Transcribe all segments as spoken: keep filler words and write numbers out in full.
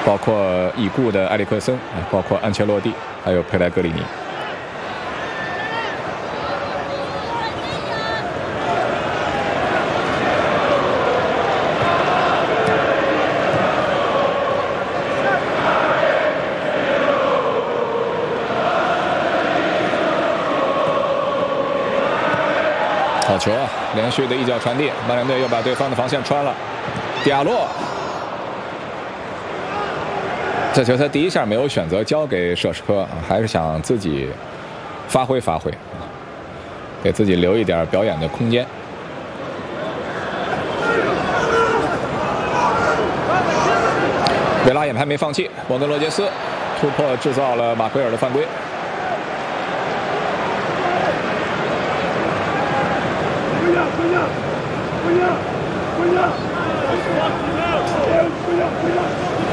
包括已故的埃里克森，包括安切洛蒂，还有佩莱格里尼。好球啊！连续的一脚传递，曼联队又把对方的防线穿了。迪亚洛。 这球他第一下没有选择交给舍什科，还是想自己发挥发挥，给自己留一点表演的空间。维拉也还没放弃，博德罗杰斯突破制造了马奎尔的犯规。回家，回家，回家，回家，回家，回家。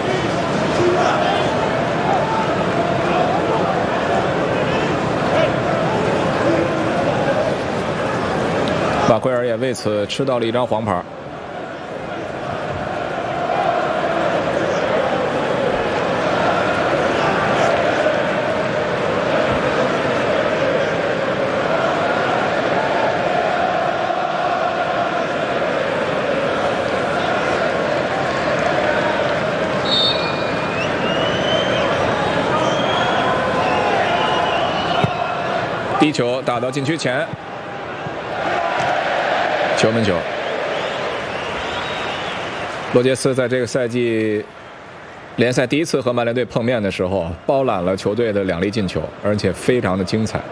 马奎尔也为此吃到了一张黄牌。低球打到禁区前。 球门球，罗杰斯在这个赛季联赛第一次和曼联队碰面的时候，包揽了球队的两粒进球，而且非常的精彩。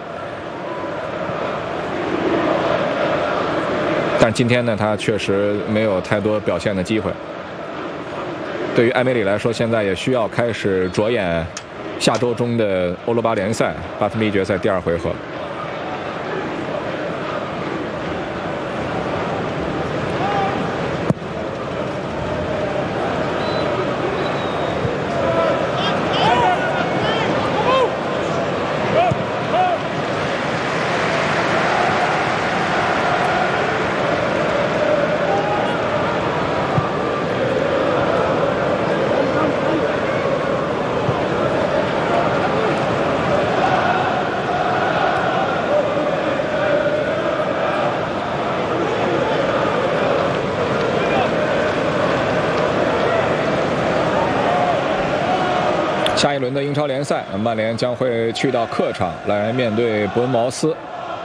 但今天呢，他确实没有太多表现的机会。对于埃梅里来说，现在也需要开始着眼下周中的欧罗巴联赛八分之一决赛第二回合。 下一轮的英超联赛，曼联将会去到客场来面对伯恩茅斯。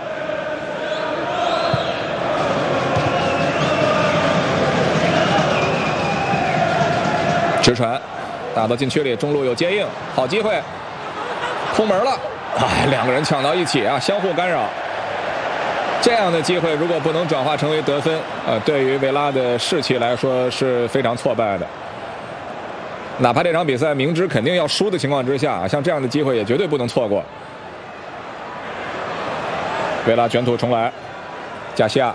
直传，打到禁区里，中路有接应，好机会，空门了！哎，两个人抢到一起啊，相互干扰。这样的机会如果不能转化成为得分，呃，对于维拉的士气来说是非常挫败的。 哪怕这场比赛明知肯定要输的情况之下，像这样的机会也绝对不能错过。维拉卷土重来，加西亚，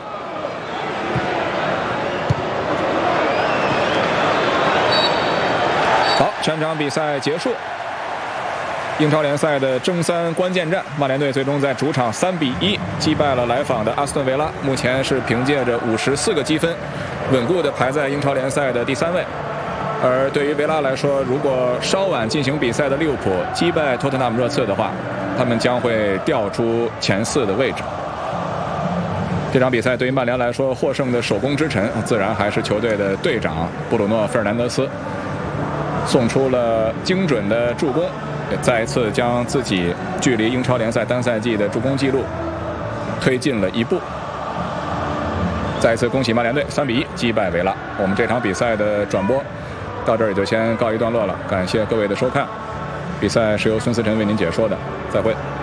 好，全场比赛结束。英超联赛的争三关键战，曼联队最终在主场三比一击败了来访的阿斯顿维拉，目前是凭借着五十四个积分，稳固的排在英超联赛的第三位。 而对于维拉来说，如果稍晚进行比赛的利物浦击败托特纳姆热刺的话，他们将会掉出前四的位置。这场比赛对于曼联来说，获胜的首功之臣自然还是球队的队长布鲁诺·费尔南德斯，送出了精准的助攻，也再一次将自己距离英超联赛单赛季的助攻纪录推进了一步。 再一次恭喜曼联队三比一击败维拉。我们这场比赛的转播到这儿也就先告一段落了，感谢各位的收看。比赛是由孙思辰为您解说的，再会。